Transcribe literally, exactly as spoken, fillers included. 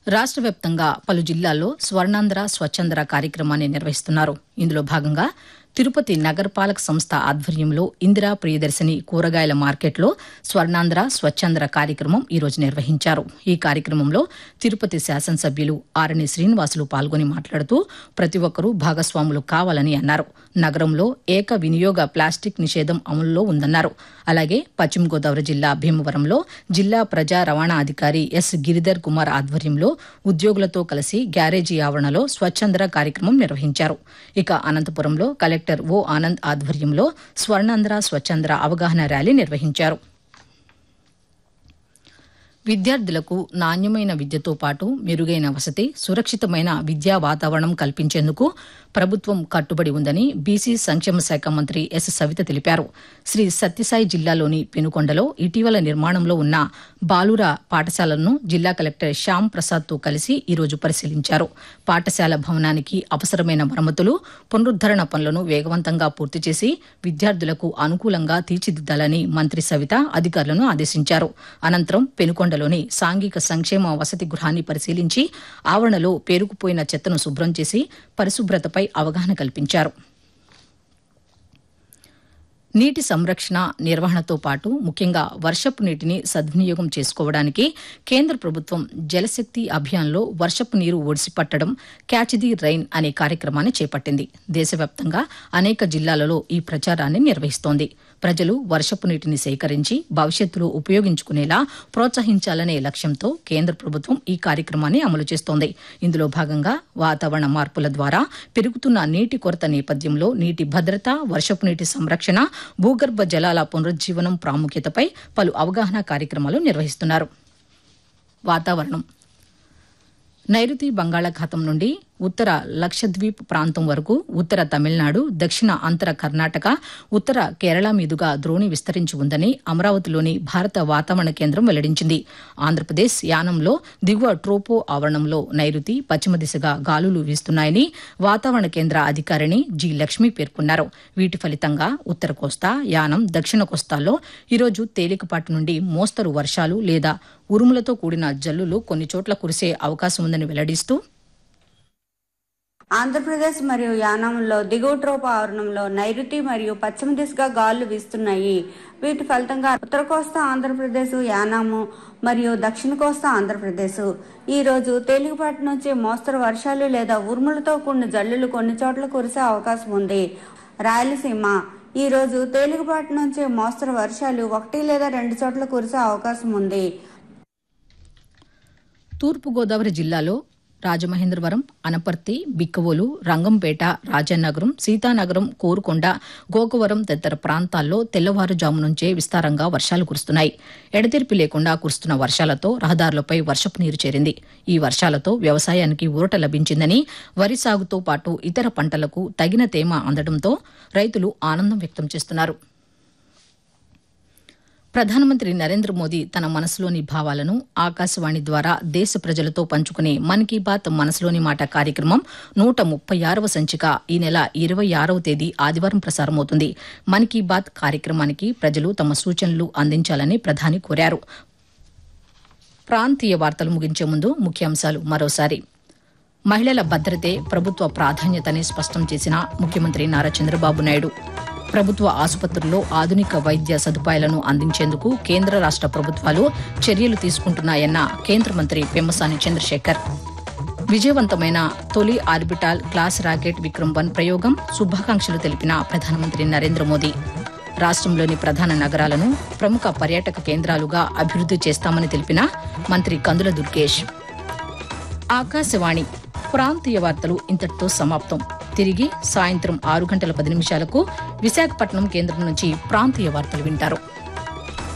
రాష్ట్ర వ్యాప్తంగా పలు జిల్లాల్లో స్వర్ణాంధ్ర స్వచ్ఛంద్ర కార్యక్రమాన్ని నిర్వహిస్తున్నారు. ఇందులో భాగంగా తిరుపతి నగరపాలక సంస్థ ఆధ్వర్యంలో ఇందిరా ప్రియదర్శిని కూరగాయల మార్కెట్లో స్వర్ణాంధ్ర స్వచ్ఛంద్ర కార్యక్రమం ఈరోజు నిర్వహించారు. ఈ కార్యక్రమంలో తిరుపతి శాసనసభ్యులు ఆరణి శ్రీనివాసులు పాల్గొని మాట్లాడుతూ ప్రతి ఒక్కరూ భాగస్వాములు కావాలని అన్నారు. నగరంలో ఏక వినియోగ ప్లాస్టిక్ నిషేధం అమలులో ఉందన్నారు. అలాగే పశ్చిమ గోదావరి జిల్లా భీమవరంలో జిల్లా ప్రజా రవాణా అధికారి ఎస్ గిరిధర్ కుమార్ ఆధ్వర్యంలో ఉద్యోగులతో కలిసి గ్యారేజీ ఆవరణలో స్వచ్ఛంద్ర కార్యక్రమం నిర్వహించారు. ఇక అనంతపురంలో కలెక్టర్ ఓ ఆనంద్ ఆధ్వర్యంలో స్వర్ణాంధ్ర స్వచ్ఛంద్ర అవగాహన ర్యాలీ నిర్వహించారు. విద్యార్థులకు నాణ్యమైన విద్యతో పాటు మెరుగైన వసతి, సురక్షితమైన విద్యా వాతావరణం కల్పించేందుకు ప్రభుత్వం కట్టుబడి ఉందని బీసీ సంక్షేమ శాఖ మంత్రి ఎస్ సవిత తెలిపారు. శ్రీ సత్యసాయి జిల్లాలోని పెనుకొండలో ఇటీవల నిర్మాణంలో ఉన్న బాలుర పాఠశాలను జిల్లా కలెక్టర్ శ్యామ్ ప్రసాద్తో కలిసి ఈరోజు పరిశీలించారు. పాఠశాల భవనానికి అవసరమైన మరమ్మతులు, పునరుద్దరణ పనులను వేగవంతంగా పూర్తి చేసి విద్యార్థులకు అనుకూలంగా తీర్చిదిద్దాలని మంత్రి సవిత అధికారులను ఆదేశించారు. అనంతరం పెనుకొండలోని సాంఘిక సంక్షేమ వసతి గృహాన్ని పరిశీలించి ఆవరణలో పేరుకుపోయిన చెత్తను శుభ్రం చేసి పరిశుభ్రతపై అవగాహన కల్పించారు. నీటి సంరక్షణ, నిర్వహణతో పాటు ముఖ్యంగా వర్షపు నీటిని సద్వినియోగం చేసుకోవడానికి కేంద్ర ప్రభుత్వం జలశక్తి అభియాన్లో వర్షపు నీరు ఒడిసిపట్టడం, క్యాచ్ ది రైన్ అనే కార్యక్రమాన్ని చేపట్టింది. దేశవ్యాప్తంగా అనేక జిల్లాలలో ఈ ప్రచారాన్ని నిర్వహిస్తోంది. ప్రజలు వర్షపు నీటిని సేకరించి భవిష్యత్తులో ఉపయోగించుకునేలా ప్రోత్సహించాలనే లక్ష్యంతో కేంద్ర ప్రభుత్వం ఈ కార్యక్రమాన్ని అమలు చేస్తోంది. ఇందులో భాగంగా వాతావరణ మార్పుల ద్వారా పెరుగుతున్న నీటి కొరత నేపథ్యంలో నీటి భద్రత, వర్షపు నీటి సంరక్షణ, భూగర్భ జలాల పునరుజ్జీవనం ప్రాముఖ్యతపై పలు అవగాహన కార్యక్రమాలు నిర్వహిస్తున్నారు. వాతావరణం. నైరుతి బంగాళాఖాతం నుండి ఉత్తర లక్షద్వీప్ ప్రాంతం వరకు ఉత్తర తమిళనాడు, దక్షిణ అంతర కర్ణాటక, ఉత్తర కేరళ మీదుగా ద్రోణి విస్తరించి ఉందని అమరావతిలోని భారత వాతావరణ కేంద్రం వెల్లడించింది. ఆంధ్రప్రదేశ్ యానంలో దిగువ ట్రోపో ఆవరణంలో నైరుతి పశ్చిమ దిశగా గాలులు వీస్తున్నాయని వాతావరణ కేంద్ర అధికారిణి జి లక్ష్మి పేర్కొన్నారు. వీటి ఫలితంగా ఉత్తర కోస్తా, యానం, దక్షిణ కోస్తాల్లో ఈరోజు తేలికపాటి నుండి మోస్తరు వర్షాలు లేదా ఉరుములతో కూడిన జల్లులు కొన్ని చోట్ల కురిసే అవకాశం ఉందని వెల్లడిస్తూ ఆంధ్రప్రదేశ్ మరియు యానాంలో దిగువ ట్రోప ఆవరణంలో నైరుతి మరియు పశ్చిమ దిశగా గాలులు వీస్తున్నాయి. వీటి ఫలితంగా ఉత్తర కోస్తా ఆంధ్రప్రదేశ్, యానాము మరియు దక్షిణ కోస్తా ఆంధ్రప్రదేశ్ ఈ రోజు తేలికపాటి నుంచి మోస్తరు వర్షాలు లేదా ఉరుములతో కూడిన జల్లులు కొన్ని చోట్ల కురిసే అవకాశం ఉంది. రాయలసీమ ఈ రోజు తేలికపాటి నుంచి మోస్తరు వర్షాలు ఒకటి లేదా రెండు చోట్ల కురిసే అవకాశం ఉంది. తూర్పుగోదావరి జిల్లాలో రాజమహేంద్రవరం, అనపర్తి, బిక్కవోలు, రంగంపేట, రాజానగరం, సీతానగరం, కోరుకొండ, గోకవరం తదితర ప్రాంతాల్లో తెల్లవారుజాము నుంచే విస్తారంగా వర్షాలు కురుస్తున్నాయి. ఎడతెరిపి లేకుండా కురుస్తున్న వర్షాలతో రహదారులపై వర్షపు నీరు చేరింది. ఈ వర్షాలతో వ్యవసాయానికి ఊరట లభించిందని, వరి సాగుతో పాటు ఇతర పంటలకు తగిన తేమ అందడంతో రైతులు ఆనందం వ్యక్తం చేస్తున్నారు. ప్రధానమంత్రి నరేంద్ర మోదీ తన మనసులోని భావాలను ఆకాశవాణి ద్వారా దేశ ప్రజలతో పంచుకునే మన్ కీ బాత్ మనసులోని మాట కార్యక్రమం నూట ముప్పై ఆరవ సంచిక ఈ నెల ఇరవై ఆరవ తేదీ ఆదివారం ప్రసారమవుతుంది. మన్ కీ బాత్ కార్యక్రమానికి ప్రజలు తమ సూచనలు అందించాలని ప్రధాని కోరారు. ప్రాంతీయ వార్తలు ముగించే ముందు ముఖ్యాంశాలు మరోసారి. మహిళల భద్రతే ప్రభుత్వ ప్రాధాన్యతని స్పష్టం చేసిన ముఖ్యమంత్రి నారా చంద్రబాబు నాయుడు. ప్రభుత్వ ఆసుపత్రుల్లో ఆధునిక వైద్య సదుపాయాలను అందించేందుకు కేంద్ర రాష్ట ప్రభుత్వాలు చర్యలు తీసుకుంటున్నాయన్న కేంద్ర మంత్రి పెమ్మసాని చంద్రశేఖర్. విజయవంతమైన తొలి orbital class rocket Vikram one ప్రయోగం శుభాకాంక్షలు తెలిపిన ప్రధానమంత్రి నరేంద్ర మోదీ. రాష్ట్రంలోని ప్రధాన నగరాలను ప్రముఖ పర్యాటక కేంద్రాలుగా అభివృద్ది చేస్తామని తెలిపిన మంత్రి కందుల దుర్గేష్. ఆకాశవాణి ప్రాంతీయ వార్తలు ఇంతటితో సమాప్తం. తిరిగి సాయంత్రం ఆరు గంటల పది నిమిషాలకు విశాఖపట్నం కేంద్రం నుంచి ప్రాంతీయ వార్తలు వింటారు.